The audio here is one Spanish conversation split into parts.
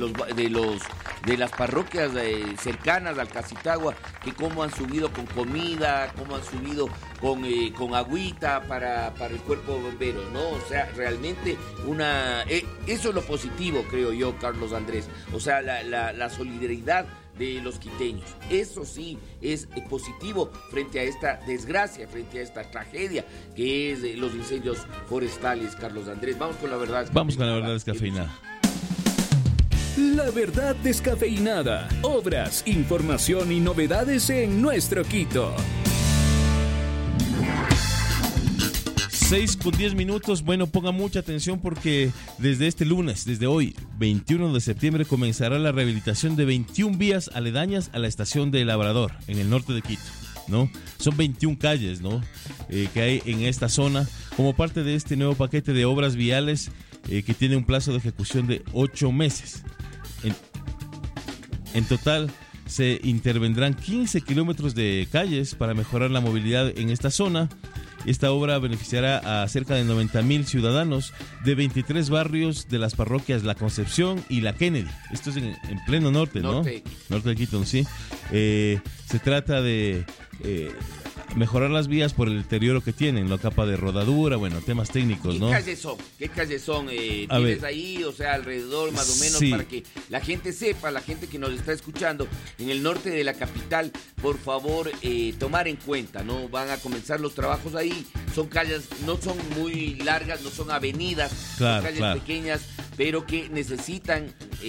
de las parroquias cercanas al Casitagua, que cómo han subido con comida, cómo han subido con agüita para el cuerpo de bomberos, ¿no? O sea, realmente eso es lo positivo, creo yo, Carlos Andrés. O sea, la solidaridad de los quiteños. Eso sí es positivo frente a esta desgracia, frente a esta tragedia que es los incendios forestales, Carlos Andrés. Vamos con la verdad. Vamos con la verdad descafeinada. La verdad descafeinada. Obras, información y novedades en nuestro Quito. 6:10. Bueno, ponga mucha atención porque desde este lunes, desde hoy, 21 de septiembre, comenzará la rehabilitación de 21 vías aledañas a la estación de Labrador, en el norte de Quito, ¿no? Son 21 calles, ¿no? Que hay en esta zona, como parte de este nuevo paquete de obras viales que tiene un plazo de ejecución de 8 meses. En total, se intervendrán 15 kilómetros de calles para mejorar la movilidad en esta zona. Esta obra beneficiará a cerca de 90,000 ciudadanos de 23 barrios de las parroquias La Concepción y La Kennedy. Esto es en pleno norte, ¿no? Norte de Quito, sí. Se trata de mejorar las vías por el deterioro que tienen, la capa de rodadura, bueno, temas técnicos, ¿no? ¿Qué calles son? ¿Tienes ahí, o sea, alrededor más o menos, sí, para que la gente sepa, la gente que nos está escuchando en el norte de la capital, por favor, tomar en cuenta, ¿no? Van a comenzar los trabajos ahí, son calles, no son muy largas, no son avenidas, son calles pequeñas, pero que necesitan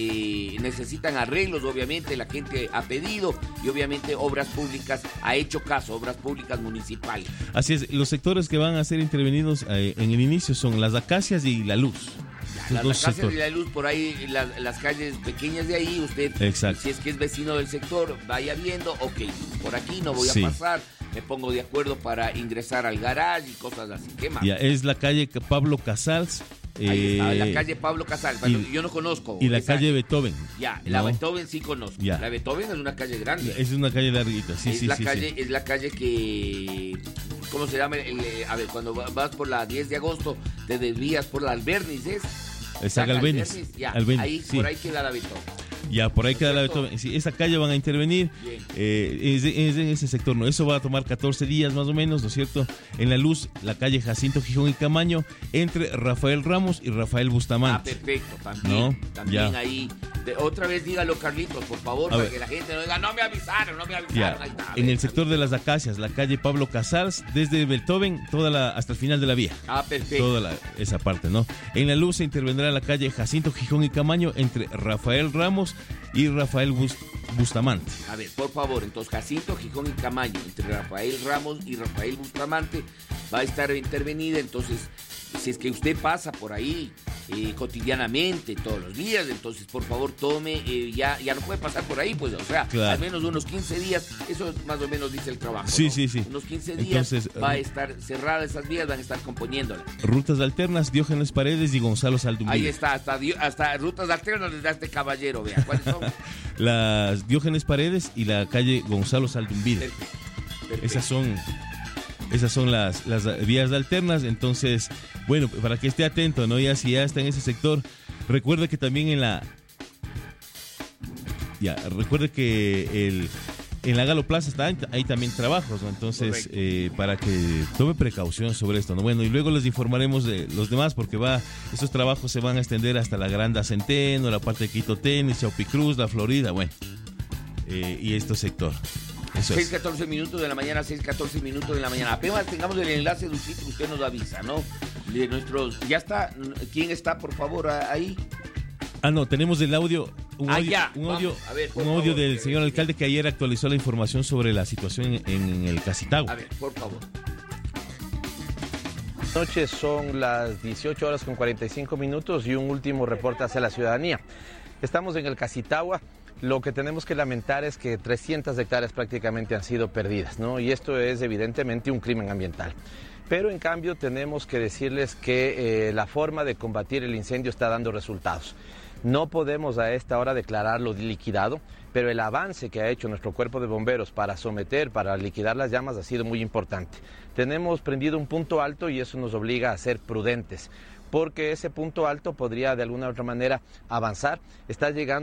arreglos, obviamente, la gente ha pedido y obviamente Obras Públicas ha hecho caso, Obras Públicas municipales. Así es, los sectores que van a ser intervenidos en el inicio son las Acacias y La Luz. Las Acacias y La Luz, por ahí, las calles pequeñas de ahí, usted, exacto, si es que es vecino del sector, vaya viendo, ok, por aquí no voy a pasar, me pongo de acuerdo para ingresar al garage y cosas así. ¿Qué más? Ya, es la calle Pablo Casals. Ahí está, la calle Pablo Casals, yo no conozco. Y la calle Beethoven. Ya, ¿no? La Beethoven sí conozco. Ya. La Beethoven es una calle grande. Es una calle larguita, sí. Es la calle que, ¿cómo se llama? A ver, cuando vas por la 10 de agosto, te desvías por la Albernis, ¿es? Exacto, Albernis. Ahí, sí. Por ahí queda la Beethoven. Ya, por ahí queda la Beethoven. Sí, esa calle van a intervenir. Es en ese sector, ¿no? Eso va a tomar 14 días más o menos, ¿no es cierto? En La Luz, la calle Jacinto Gijón y Camaño, entre Rafael Ramos y Rafael Bustamante. Perfecto, también. ¿No? También ya. Ahí. Otra vez dígalo, Carlitos, por favor, para que la gente no diga, no me avisaron. Ya. Ahí está, en el sector de las Acacias, la calle Pablo Casals, desde Beethoven hasta el final de la vía. Perfecto. Esa parte, ¿no? En La Luz se intervendrá la calle Jacinto Gijón y Camaño, entre Rafael Ramos y Rafael Bustamante. A ver, por favor, entonces Jacinto Gijón y Camaño, entre Rafael Ramos y Rafael Bustamante, va a estar intervenida. Entonces, si es que usted pasa por ahí cotidianamente, todos los días, entonces por favor tome, ya no puede pasar por ahí, pues, o sea, al menos unos 15 días, eso más o menos dice el trabajo, sí, ¿no? Sí. Unos 15 días entonces, va a estar cerradas esas vías, van a estar componiéndolas. Rutas alternas, Diógenes Paredes y Gonzalo Saldumbide. Ahí está, hasta rutas alternas les da este caballero, vea, ¿cuáles son? Las Diógenes Paredes y la calle Gonzalo Saldumbide. Perfecto. Esas son las vías alternas. Entonces, bueno, para que esté atento, ¿no? Ya si ya está en ese sector, recuerde que también recuerde que en la Galo Plaza hay también trabajos, ¿no? Entonces, para que tome precaución sobre esto, ¿no? Bueno, y luego les informaremos de los demás, porque estos trabajos se van a extender hasta la Granda Centeno, la parte de Quito Tenis, Chaupicruz, la Florida, bueno, y este sector. 6:14 minutos de la mañana, 6:14 minutos de la mañana. Apenas tengamos el enlace de un sitio, usted nos avisa, ¿no? De nuestros, ya está. ¿Quién está, por favor, ahí? No, tenemos el audio, un audio del señor alcalde que ayer actualizó la información sobre la situación en el Casitagua. A ver, por favor. Noches son las 18:45 y un último reporte hacia la ciudadanía. Estamos en el Casitagua. Lo que tenemos que lamentar es que 300 hectáreas prácticamente han sido perdidas, ¿no? Y esto es evidentemente un crimen ambiental. Pero en cambio tenemos que decirles que la forma de combatir el incendio está dando resultados. No podemos a esta hora declararlo liquidado, pero el avance que ha hecho nuestro cuerpo de bomberos para liquidar las llamas ha sido muy importante. Tenemos prendido un punto alto y eso nos obliga a ser prudentes, porque ese punto alto podría de alguna u otra manera avanzar. Está llegando